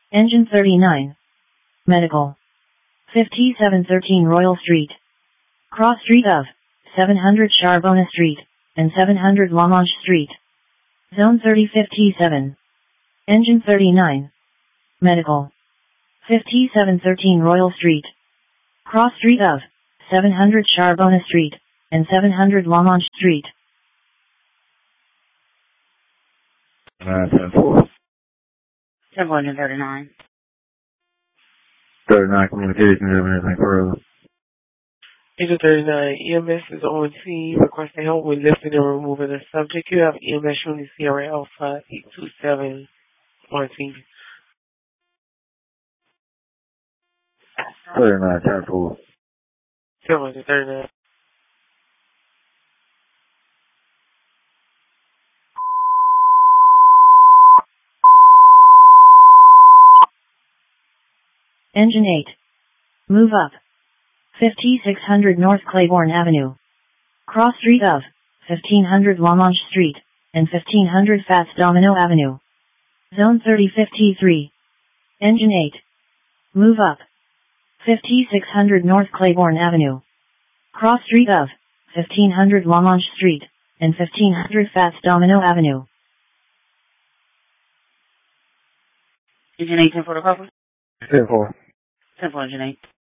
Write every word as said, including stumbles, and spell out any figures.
Engine thirty-nine. Medical. fifty-seven thirteen Royal Street. Cross Street of seven hundred Charbonne Street and seven hundred La Manche Street. Zone thirty fifty-seven. Engine thirty-nine. Medical. fifty-seven thirteen Royal Street. Cross Street of seven hundred Charbonne Street and seven hundred La Manche Street. nine ten four. Temple Engine thirty-nine. thirty-nine communications, anything further. Engine thirty-nine, E M S is on scene requesting help with lifting and removing the subject. You have E M S unit Sierra Alpha eight two seven on scene. thirty-nine ten four. Temple Engine thirty-nine. Engine eight. Move up. fifty-six hundred North Claiborne Avenue. Cross Street of fifteen hundred La Manche Street and fifteen hundred Fats Domino Avenue. Zone thirty fifty-three. Engine eight. Move up. fifty-six hundred North Claiborne Avenue. Cross Street of fifteen hundred La Manche Street and fifteen hundred Fats Domino Avenue. Engine eight, ten four to cover. ten four. Temple Engine eight.